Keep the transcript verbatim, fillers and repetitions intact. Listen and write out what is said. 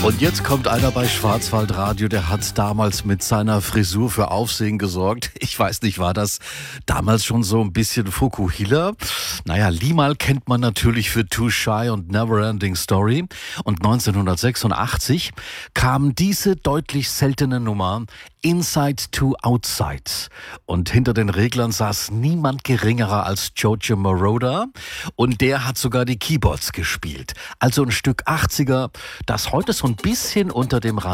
Und jetzt kommt einer bei Schwarzwaldradio, der hat damals mit seiner Frisur für Aufsehen gesorgt. Ich weiß nicht, war das damals schon so ein bisschen Fukuhila? Naja, Limahl kennt man natürlich für Too Shy und Neverending Story. Und neunzehnhundertsechsundachtzig kam diese deutlich seltene Nummer Inside to Outside. Und hinter den Reglern saß niemand geringerer als Giorgio Moroder. Und der hat sogar die Keyboards gespielt. Also ein Stück achtziger, das heute so ein bisschen unter dem Radar